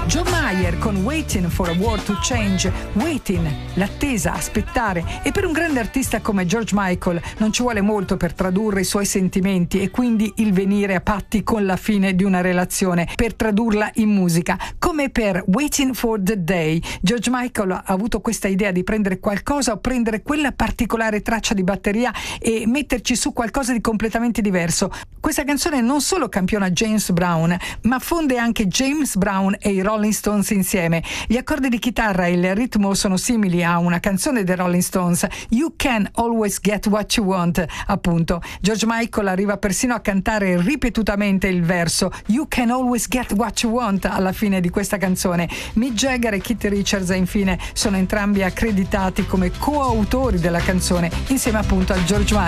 John Mayer con Waiting for a World to Change. Waiting, l'attesa, aspettare. E per un grande artista come George Michael non ci vuole molto per tradurre i suoi sentimenti e quindi il venire a patti con la fine di una relazione, per tradurla in musica. Come per Waiting for the Day, George Michael ha avuto questa idea di prendere qualcosa o prendere quella particolare traccia di batteria e metterci su qualcosa di completamente diverso. Questa canzone non solo campiona James Brown, ma fonde anche James Brown e i Rolling Stones insieme. Gli accordi di chitarra e il ritmo sono simili a una canzone dei Rolling Stones, You Can Always Get What You Want, appunto. George Michael arriva persino a cantare ripetutamente il verso You Can Always Get What You Want alla fine di questa canzone. Mick Jagger e Keith Richards infine sono entrambi accreditati come coautori della canzone insieme appunto a George Michael.